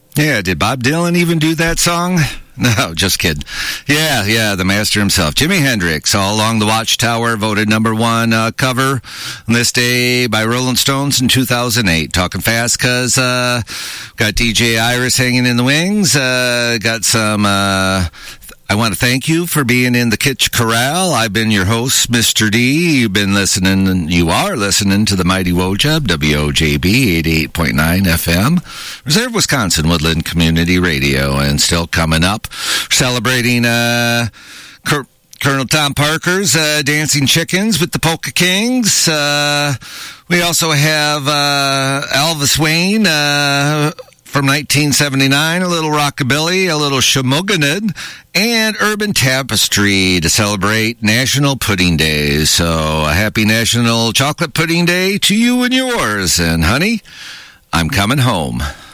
Yeah, did Bob Dylan even do that song? No, just kidding. Yeah, the master himself. Jimi Hendrix, All Along the Watchtower, voted number one cover on this day by Rolling Stones in 2008. Talking fast because got DJ Iris hanging in the wings. Got some... I want to thank you for being in the Kitch Corral. I've been your host, Mr. D. You are listening to the Mighty Wojab, WOJB 88.9 FM, Reserve, Wisconsin, Woodland Community Radio. And still coming up, celebrating Colonel Tom Parker's Dancing Chickens with the Polka Kings. We also have Elvis Wayne from 1979, a little rockabilly, a little shamoganid, and urban tapestry to celebrate National Pudding Day. So a happy National Chocolate Pudding Day to you and yours. And honey, I'm coming home.